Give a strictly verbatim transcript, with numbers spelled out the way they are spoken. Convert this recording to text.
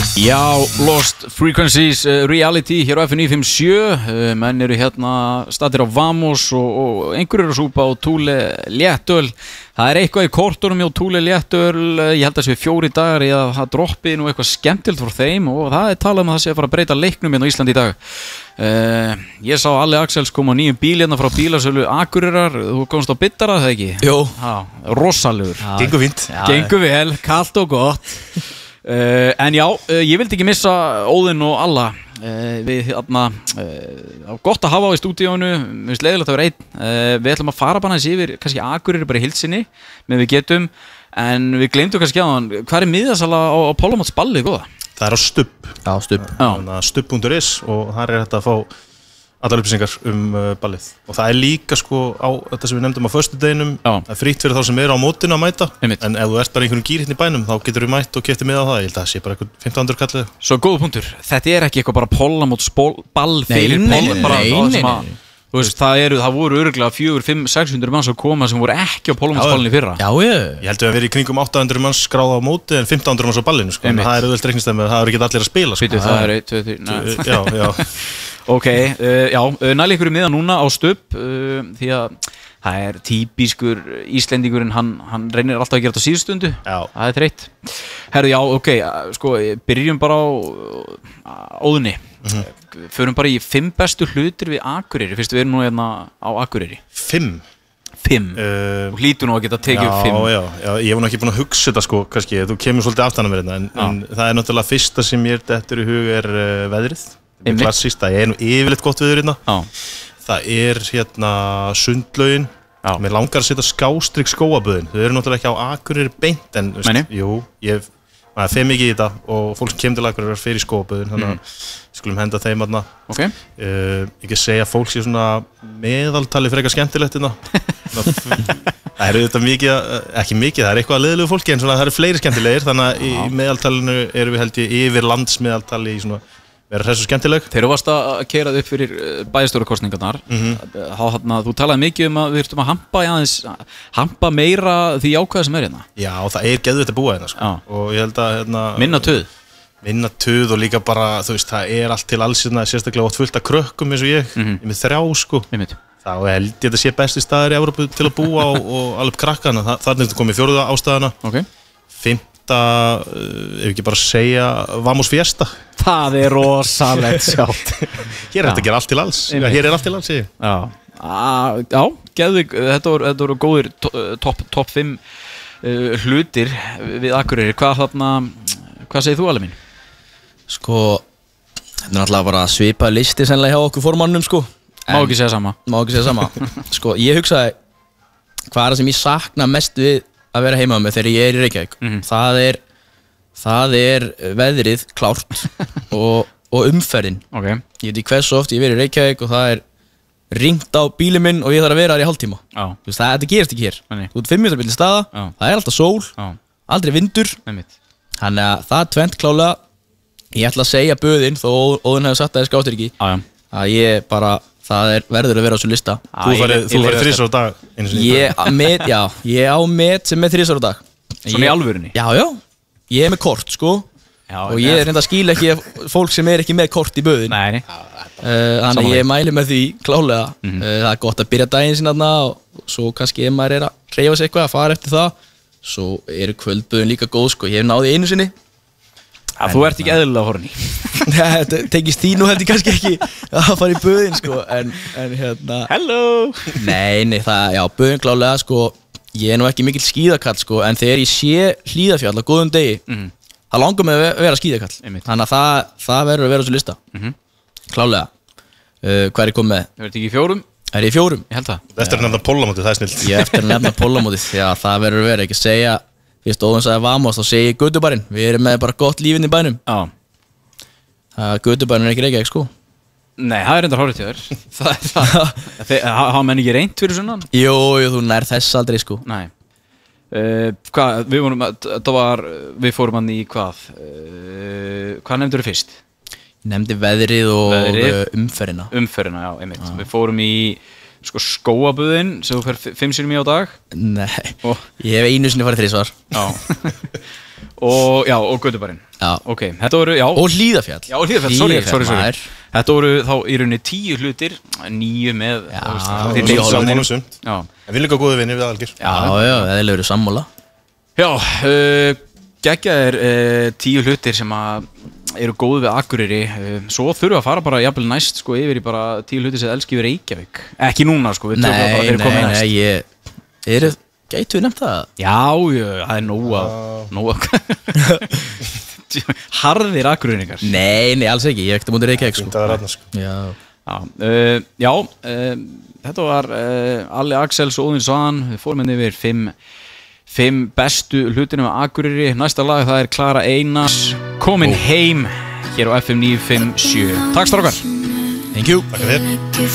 Já, Lost Frequencies uh, Reality hér á F N níu fimm sjö uh, menn eru hérna staðir á Vamos og, og einhverjur eru að súpa á Thule léttöl. Það er eitthvað í kortunum hjá Thule léttöl, uh, ég held að það sé fjóri dagar í að það droppi nú eitthvað skemmtilegt frá þeim og það er talað um að það sé að fara að breyta leiknum hérna á Íslandi í dag. Uh, ég sá Alli Axels koma á nýjum bíl hérna frá bílasölu Akureyrar, þú komst á Biddara það ekki? Jú. Já, rosalegur. Gengur fínt. Gengur vel, kalt og gott. Uh, en já, uh, ég vildi ekki missa Óðinn og Alla uh, við hérna uh, gott að hafa á í stúdíónu, mér finnst leiðilegt að vera einn. uh, við ætlum að fara bara þessi yfir kannski Akureyri bara í heilsinni, menn við getum en við gleymdum kannski á hann hvað er miðasala á, á Pálmamots balli góða? Það er á Stubb. Já, Stubb. Stubb punktur is og þar er þetta að fá allar upplýsingar um uh, ballið og það er líka sko á þetta sem við nefndum á föstudeginum, það er frýtt fyrir þá sem eru á mótinu að mæta. Einmitt. En ef þú ert bara einhverjum gýr hérna í bænum þá getur við mætt og keyptir með á það, ég held að það sé bara eitthvað fimmtán hundruð kallið. Svo góð punktur, þetta er ekki eitthvað bara Pálmamots ball fyrir Pálmamots. Þú veist, það, eru, það voru örgulega fjögur, fimm, sex hundruð manns að koma sem voru ekki á Pálmamotsballinu fyrra. Já, ég. Ég held að við verið í kringum átta hundruð manns skráða á móti en fimmtán hundruð manns á ballinu, sko. En það er auðvelt reikningsdæmi að það eru ekki allir að spila, sko. Býtu, það er eitt, tvö, þrjú, já, já. Ok, uh, já, uh, næli ykkur í miða núna á Stubb uh, því að það er típiskur Íslendingurinn, hann, hann reynir alltaf að gera þetta á síðustundu. Já. Það er þreytt. Herðu, já, ok, sko, byrjum bara á Óðni. Mm-hmm. Förum bara í fimm bestu hlutir við Akureyri, fyrst við erum nú hérna á Akureyri. Fimm? Fimm. Uh, og hlýtur nú að geta tekið upp fimm. Já, já, ég var nú ekki búin að hugsa þetta sko, kannski, þú kemur svolítið aftan að mér hérna, en, en það er náttúrulega fyrsta sem ég er dettur í hug er uh, veðrið. Klassíst, það er nú yfirleitt gott viður hérna. Já. Það er hérna sundlaugin. Já. Mér langar að setja skástrík skóaböðin. Þau eru náttúrulega ekki á Akureyri beint, en veist, jú, ég maður fer mikið í þetta og fólk kemur til Akureyrar fyrir skóaböðin, þannig að mm. skulum henda þeim þarna. Ok. Uh, ekki segja að fólk sé svona meðaltali frekar skemmtilegt hérna. Það eru þetta mikið, ekki mikið, það er eitthvað að leiðilegu fólki, en svona það eru fleiri skemmtilegir, þannig að í meðaltalinu erum við held ég yfir landsmeðaltali í svona vera hressu skemmtileg. Þegar þú varst að keyra upp fyrir bæjarstjórarkosningarnar, mm-hmm. þá þú talaði mikið um að við þurftum að hampa, aðeins, hampa meira því ákvæða sem er hérna. Já, það er geðveikt að búa hérna, sko. Og ég held að hérna, minna tuð. Minna tuð og líka bara, þú veist, það er allt til alls hérna, sérstaklega oft fullt af krökkum eins og ég, mm-hmm. ég með þrjá, sko. Einmitt. Þá held ég að þetta sé besti staður í Evrópu til að búa og, og alveg krakkana. Þarna er þetta komið fjórða ástæðana. Okay. Fimmta, ef ekki bara segja, Vamos Fiesta. Það er rosalegt sjátt. Hér er þetta að gera allt til alls. Já, hér er allt til alls, ég. Já, ah, já geðvig, þetta voru, þetta voru góðir topp top fimm uh, hlutir við Akureyri. Hvað þarna, hvað segir þú, Alli mín? Sko, þetta er náttúrulega bara svipað listi sennilega hjá okkur formannum, sko. Má ekki segja sama. Má ekki segja sama. Sko, ég hugsaði, hvað er það sem ég sakna mest við að vera heima á mig þegar ég er í Reykjavík? Mm-hmm. Það er, það er veðrið klárt og, og umferðin. Okay. Ég veit ekki hversu oft ég verið í Reykjavík og það er ringt á bílinn minn og ég þarf að vera þar í hálftíma. Ah. Þú veist, það, þetta gerist ekki hér. Nei. Þú ert fimm mínútur á milli staða, ah. það er alltaf sól, ah. aldrei vindur. Þannig að það er tvennt klálega. Ég ætla að segja böðin, þó Óðinn hefur sagt að það skáttir ekki, ah, að ég bara, það er verður að vera á þessu lista. Ah, þú farið þrisvar á dag? Ég, met, já, ég á met sem er þrisvar á dag. Svona í alvörunni? Já, já. Ég er með kort, sko. Já, og ég er reynda að skýla ekki fólk sem er ekki með kort í böðin. Nei, nei. Uh, þannig að ég mæli með því klálega. Mm-hmm. uh, það er gott að byrja daginn sinna og svo kannski ef maður er að hreyfa sig eitthvað að fara eftir það, svo eru kvöldböðin líka góð, sko. Ég hef náði einu sinni. Að þú ert ekki eðlilega horni. Það tekist því nú held ég kannski ekki að fara í böðin, sko, en, en hérna... Hello! Nei, nei, það, já, böðin klálega, sko, ég er nú ekki mikill skíðakall, sko, en þegar ég sé Hlíðarfjall á góðum degi, mm-hmm. það langar mig að vera skíðakall. Einmitt. Þannig að það, það verður að vera á þessu lista. Mm-hmm. Klálega. Uh, hvað er ég komið með? Það verður ekki í fjórum? Það er í fjórum. Ég held það. Eftir að nefna Pólamótið, það er snilt. Ég eftir að nefna Pólamótið, já, það verður að vera, ekki að segja, fyrst Óðinn sagði Vamos, þá segi ég Götubarinn. Við erum með bara gott lífinn í bænum. Já. Götubarinn er ekki Reykjavík, sko. Nei, það er reyndar hárið til þér. Það er það. Þeir hafa menn ekki reynt fyrir sunnan? Jú, jú, þú nær þess aldrei, sko. Nei. Uh, hvað, við vorum, það var, við fórum hann í hvað? Uh, hvað nefndur þú fyrst? Ég nefndi veðrið og veðrið, umferðina. Umferðina, já, einmitt. Já. Við fórum í sko skóaböðin sem þú fer fimm sinnum í á dag. Nei, og ég hef einu sinni farið þrisvar. Já. Og, já, og Götubarinn. Já. Ok, þetta voru, já. Og Hlíðarfjall. Já, og Hlíðarfjall, sorry, sorry, sorry. maður. Þetta voru þá í rauninni tíu hlutir, níu með, Já, þú veist, Það því er deildu sammála þarna. um sumt. Já. En við líka góði vinni við Algir. Já, já, eðlilega eru sammála. Já, uh, geggjaðir uh, tíu hlutir sem að eru góð við Akureyri. Uh, svo þurfum við að fara bara jafnvel næst, sko, yfir í bara tíu hlutir sem elski við Reykjavík. Ekki núna, sko, við tökum það bara Nei, þegar nei, komið næst. nei, ég... Eru, gætu við nefnt það? Já, já, það er nóg að, nóg að... Harðir Akureyringar. Nei, nei, alls ekki, ég hef ekkert mútið Reykjavík, sko. Fínt að vera þarna, sko. Já. Já, uh, já uh, þetta var uh, Alli Axels og Óðinn Svan. Við fórum henni yfir fimm, fimm bestu hlutinu með Akureyri. Næsta lag það er Klara Einars, Komin heim, hér á F M níu fimm sjö. Takk strákar. Thank you. Takk fyrir.